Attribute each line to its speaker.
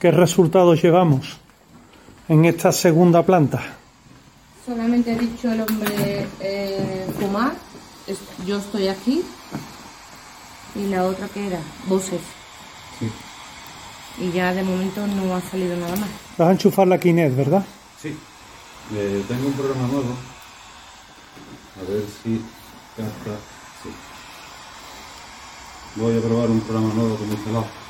Speaker 1: ¿Qué resultados llevamos en esta segunda planta?
Speaker 2: Solamente ha dicho el hombre fumar, yo estoy aquí, y la otra que era, voces.
Speaker 3: Sí.
Speaker 2: Y ya de momento no ha salido nada más.
Speaker 1: Vas a enchufar la Kinect, ¿verdad?
Speaker 3: Sí. Tengo un programa nuevo. A ver si capta. Sí. Voy a probar un programa nuevo con este lado.